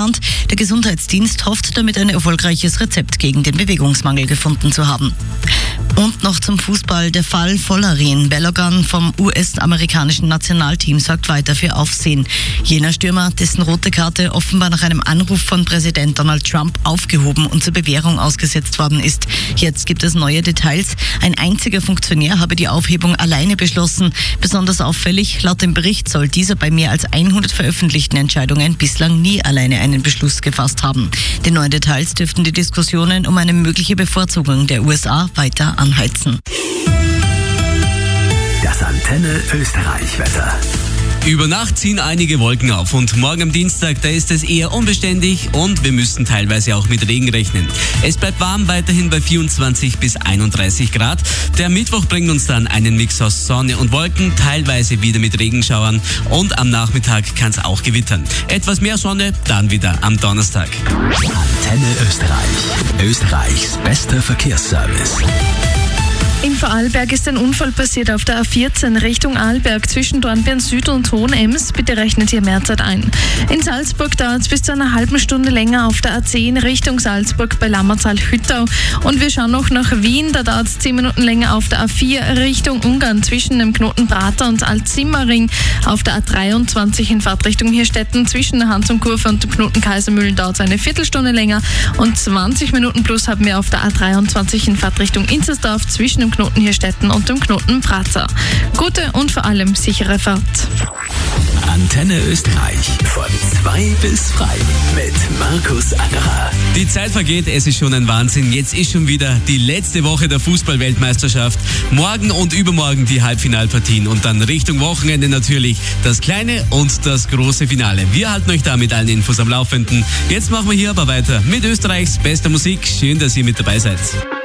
Hand. Der Gesundheitsdienst hofft damit ein erfolgreiches Rezept gegen den Bewegungsmangel gefunden zu haben. Und noch zum Fußball. Der Fall Folarin Balogun vom US-amerikanischen Nationalteam sorgt weiter für Aufsehen. Jener Stürmer, dessen rote Karte offenbar nach einem Anruf von Präsident Donald Trump aufgehoben und zur Bewährung ausgesetzt worden ist. Jetzt gibt es neue Details. Ein einziger Funktionär habe die Aufhebung alleine beschlossen. Besonders auffällig, laut dem Bericht soll dieser bei mehr als 100 veröffentlichten Entscheidungen bislang nie alleine einen Beschluss gefasst haben. Die neuen Details dürften die Diskussionen um eine mögliche Bevorzugung der USA weiter anheizen. Das Antenne Österreich-Wetter. Über Nacht ziehen einige Wolken auf und morgen am Dienstag, da ist es eher unbeständig und wir müssen teilweise auch mit Regen rechnen. Es bleibt warm, weiterhin bei 24 bis 31 Grad. Der Mittwoch bringt uns dann einen Mix aus Sonne und Wolken, teilweise wieder mit Regenschauern und am Nachmittag kann es auch gewittern. Etwas mehr Sonne, dann wieder am Donnerstag. Antenne Österreich. Österreichs bester Verkehrsservice. In Vorarlberg ist ein Unfall passiert auf der A14 Richtung Arlberg zwischen Dornbirn Süd und Hohenems. Bitte rechnet hier mehr Zeit ein. In Salzburg dauert es bis zu einer halben Stunde länger auf der A10 Richtung Salzburg bei Lammertsal-Hüttau. Und wir schauen noch nach Wien. Da dauert es 10 Minuten länger auf der A4 Richtung Ungarn zwischen dem Knoten Prater und Alt-Simmering. Auf der A23 in Fahrtrichtung Hirstetten zwischen der Hans-und-Kurve und dem Knoten Kaisermühlen dauert es eine Viertelstunde länger. Und 20 Minuten plus haben wir auf der A23 in Fahrtrichtung Inzersdorf zwischen dem Knoten Hirstetten und dem Knoten Prater. Gute und vor allem sichere Fahrt. Antenne Österreich von 2 bis frei mit Markus Angerer. Die Zeit vergeht, es ist schon ein Wahnsinn. Jetzt ist schon wieder die letzte Woche der Fußball-Weltmeisterschaft. Morgen und übermorgen die Halbfinalpartien und dann Richtung Wochenende natürlich das kleine und das große Finale. Wir halten euch da mit allen Infos am Laufenden. Jetzt machen wir hier aber weiter mit Österreichs bester Musik. Schön, dass ihr mit dabei seid.